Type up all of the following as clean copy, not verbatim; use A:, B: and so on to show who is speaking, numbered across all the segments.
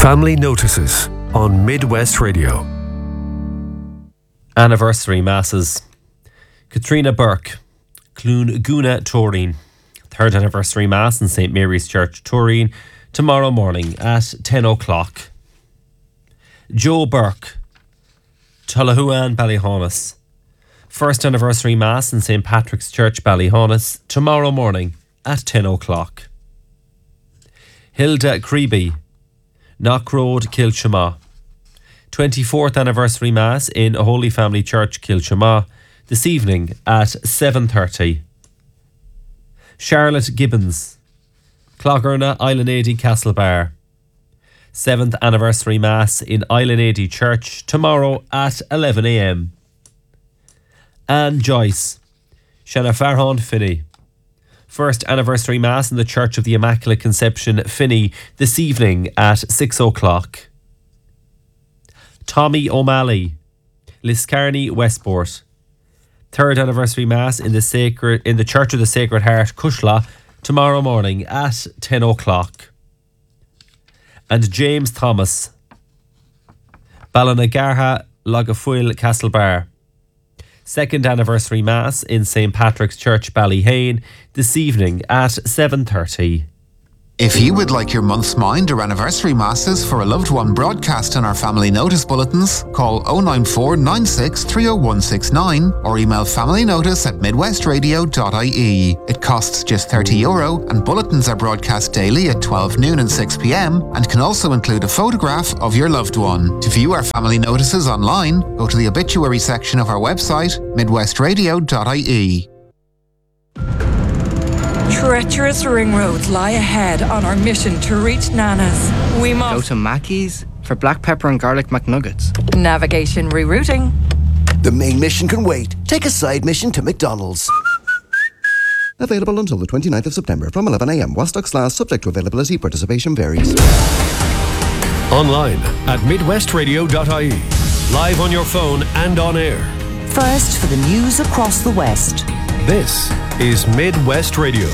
A: Family Notices on Midwest Radio.
B: Anniversary Masses. Katrina Burke, Clún Guna, Toreen. Third anniversary Mass in St Mary's Church, Toreen, tomorrow morning at 10 o'clock. Joe Burke, Tullahuan, Ballyhonus. First anniversary Mass in St Patrick's Church, Ballyhonus, tomorrow morning at 10 o'clock. Hilda Creeby, Knock Road, Kilchama. 24th anniversary Mass in Holy Family Church, Kilchama, this evening at 7:30. Charlotte Gibbons, Clogherna, Islandady, Castlebar. 7th anniversary Mass in Islandady Church, tomorrow at 11 a.m. Anne Joyce, Shanafarhon, Finney. First anniversary Mass in the Church of the Immaculate Conception, Finney, this evening at 6 o'clock. Tommy O'Malley, Liscarney, Westport. Third anniversary Mass in the Church of the Sacred Heart, Cushla, tomorrow morning at 10 o'clock. And James Thomas, Ballinagarha, Lagafuil, Castlebar. Second anniversary Mass in St Patrick's Church, Ballyhane, this evening at 7:30.
C: If you would like your month's mind or anniversary masses for a loved one broadcast in our family notice bulletins, call 094 96 30169 or email familynotice@midwestradio.ie. It costs just €30 and bulletins are broadcast daily at 12 noon and 6 p.m. and can also include a photograph of your loved one. To view our family notices online, go to the obituary section of our website, midwestradio.ie.
D: Treacherous ring roads lie ahead on our mission to reach Nana's. We must
E: go to Mackey's for black pepper and garlic McNuggets.
D: Navigation rerouting.
F: The main mission can wait. Take a side mission to McDonald's. Available until the 29th of September from 11 a.m. while stocks last, subject to availability. Participation varies.
A: Online at midwestradio.ie. Live on your phone and on air.
G: First for the news across the West.
A: This is Midwest Radio.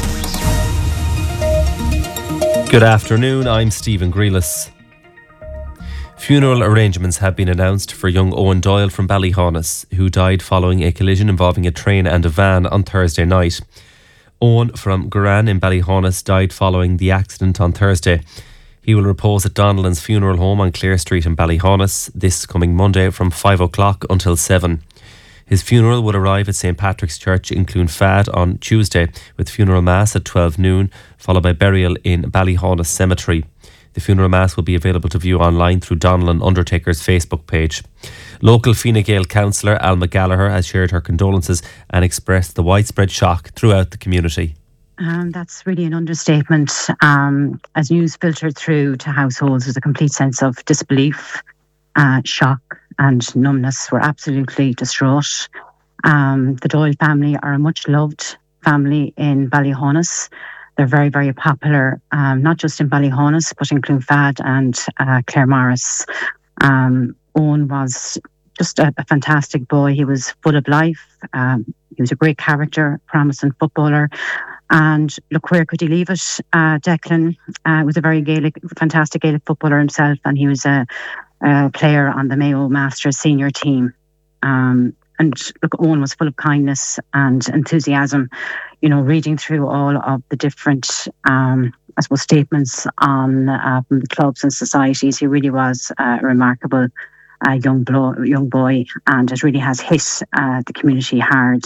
B: Good afternoon, I'm Stephen Grealis. Funeral arrangements have been announced for young Owen Doyle from Ballyhonus, who died following a collision involving a train and a van on Thursday night. Owen from Guran in Ballyhonus died following the accident on Thursday. He will repose at Donnellan's funeral home on Clare Street in Ballyhonus this coming Monday from 5 o'clock until 7. His funeral would arrive at St Patrick's Church in Clonfad on Tuesday, with funeral mass at 12 noon, followed by burial in Ballyhonus Cemetery. The funeral mass will be available to view online through Donnellan Undertaker's Facebook page. Local Fine Gael councillor Alma Gallagher has shared her condolences and expressed the widespread shock throughout the community.
H: That's really an understatement. As news filtered through to households, there's a complete sense of disbelief, shock and numbness. We're absolutely distraught. The Doyle family are a much loved family in Ballyhonus. They're very, very popular, not just in Ballyhonus, but in Clonfad and Claremorris. Owen was just a fantastic boy. He was full of life. He was a great character, promising footballer. And look, where could he leave it? Declan was a very fantastic Gaelic footballer himself, and he was a player on the Mayo Masters senior team. And look, Owen was full of kindness and enthusiasm. You know, reading through all of the different, statements on from the clubs and societies, he really was a remarkable young boy, and it really has hit the community hard.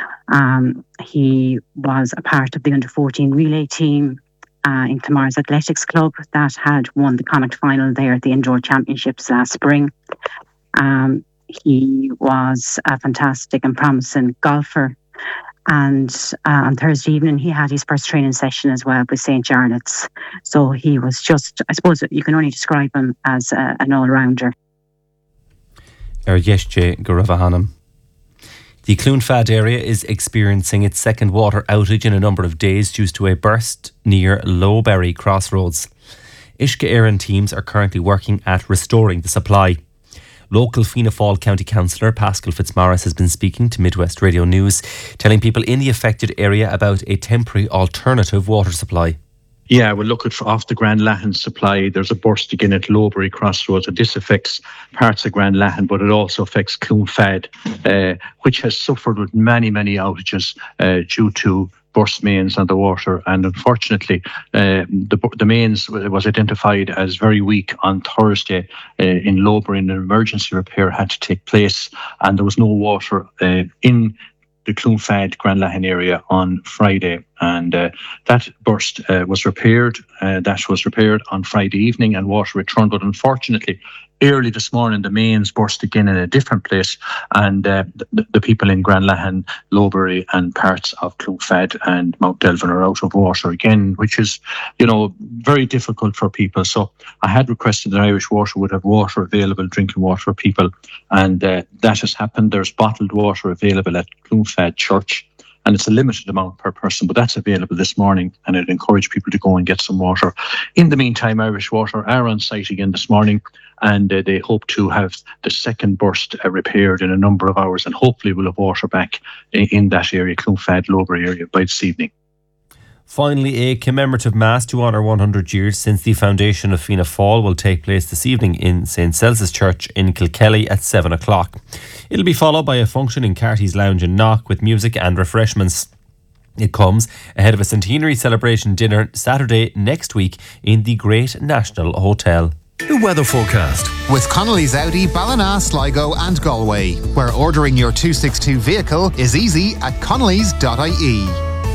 H: He was a part of the under-14 relay team in Clamars Athletics Club that had won the Connacht final there at the Indoor Championships last spring. He was a fantastic and promising golfer. And on Thursday evening, he had his first training session as well with St. Jarlath's. So he was just, I suppose you can only describe him as an all-rounder.
B: Yeshje Garavahanam. The Clonfad area is experiencing its second water outage in a number of days due to a burst near Lowberry Crossroads. Uisce Éireann teams are currently working at restoring the supply. Local Fianna Fáil County Councillor Pascal Fitzmaurice has been speaking to Midwest Radio News, telling people in the affected area about a temporary alternative water supply.
I: Yeah, we'll look at off the Grand Lahan supply. There's a burst again at Lowbury Crossroads, and this affects parts of Grand Lahan, but it also affects Clonfad, which has suffered with many outages due to burst mains on the water. And unfortunately, the mains was identified as very weak on Thursday in Lowbury, and an emergency repair had to take place, and there was no water in the Clonfad Grand Lahan area on Friday, and that burst was repaired. That was repaired on Friday evening, and water returned. But unfortunately, early this morning, the mains burst again in a different place, and the people in Grand Lahan, Lowbury, and parts of Clonfad and Mount Delvin are out of water again, which is, very difficult for people. So I had requested that Irish Water would have water available, drinking water for people, and that has happened. There's bottled water available at Clonfad Church, and it's a limited amount per person, but that's available this morning, and I'd encourage people to go and get some water. In the meantime, Irish Water are on site again this morning, and they hope to have the second burst repaired in a number of hours, and hopefully we'll have water back in that area, Clonfad, Lowbury area, by this evening.
B: Finally, a commemorative mass to honour 100 years since the foundation of Fianna Fáil will take place this evening in St Celsus Church in Kilkelly at 7 o'clock. It'll be followed by a function in Carty's Lounge in Knock with music and refreshments. It comes ahead of a centenary celebration dinner Saturday next week in the Great National Hotel.
A: The weather forecast
C: with Connolly's Audi, Ballina, Sligo and Galway, where ordering your 262 vehicle is easy at connellys.ie.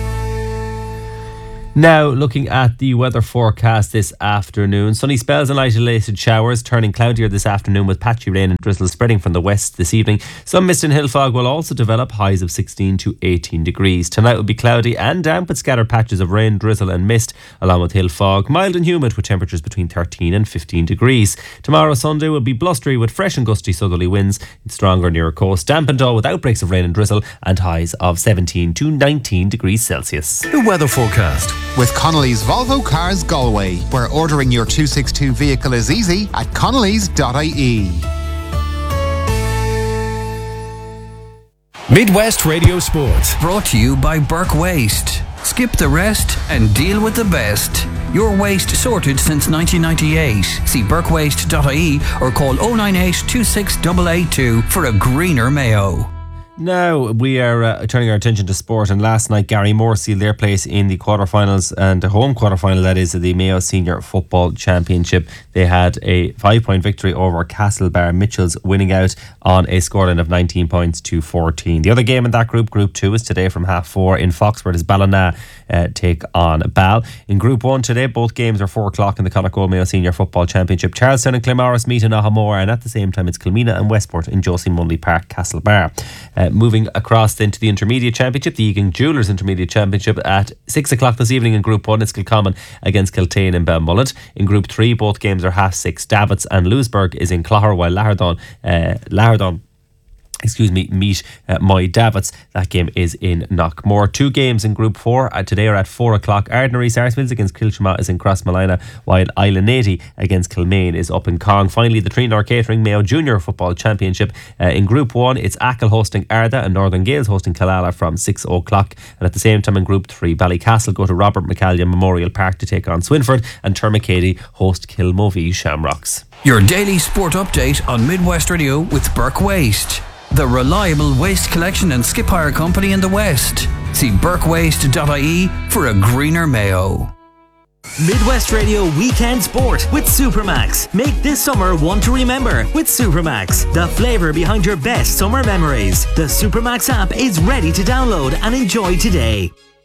B: Now, looking at the weather forecast this afternoon. Sunny spells and isolated showers, turning cloudier this afternoon with patchy rain and drizzle spreading from the west this evening. Some mist and hill fog will also develop, highs of 16 to 18 degrees. Tonight will be cloudy and damp with scattered patches of rain, drizzle and mist, along with hill fog. Mild and humid with temperatures between 13 and 15 degrees. Tomorrow, Sunday, will be blustery with fresh and gusty southerly winds, stronger near coast. Damp and dull with outbreaks of rain and drizzle, and highs of 17 to 19 degrees Celsius.
A: The weather forecast
C: with Connolly's Volvo Cars Galway, where ordering your 262 vehicle is easy at connellys.ie.
A: Midwest Radio Sports,
J: brought to you by Burke Waste. Skip the rest and deal with the best. Your waste sorted since 1998. See burkewaste.ie or call 098 26882 for a greener Mayo.
B: Now we are turning our attention to sport, and last night Gary Moore sealed their place in the quarterfinals, and the home quarterfinal, that is, of the Mayo Senior Football Championship. They had a 5-point victory over Castlebar Mitchells, winning out on a scoreline of 19 points to 14. The other game in that group, Group 2, is today from 4:30 in Foxford as Ballina take on Ball. In Group 1 today, both games are 4 o'clock in the Connacht Mayo Senior Football Championship. Charlestown and Claremorris meet in Ahamore, and at the same time it's Kilmina and Westport in Josie Munley Park, Castlebar. Moving across then to the Intermediate Championship, the Egan Jewellers Intermediate Championship at 6 o'clock this evening. In Group 1, it's Kilcommon against Kiltane in Balmullet. In Group 3, both games are 6:30. Davits and Lewisburg is in Clogher, while Lahardon meet Moy Davits. That game is in Knockmore. 2 games in Group 4 today are at 4 o'clock. Ardnary Sarsfields against Kilshama is in Crossmalina, while Islanady against Kilmaine is up in Cong. Finally, the Trinor Catering Mayo Junior Football Championship. In Group 1, it's Achill hosting Arda and Northern Gales hosting Killala from 6 o'clock. And at the same time in Group 3, Ballycastle go to Robert McCallion Memorial Park to take on Swinford, and Termacady host Kilmovee Shamrocks.
J: Your daily sport update on Midwest Radio with Burke Waste, the reliable waste collection and skip hire company in the West. See burkewaste.ie for a greener Mayo.
K: Midwest Radio Weekend Sport with Supermax. Make this summer one to remember with Supermax, the flavour behind your best summer memories. The Supermax app is ready to download and enjoy today.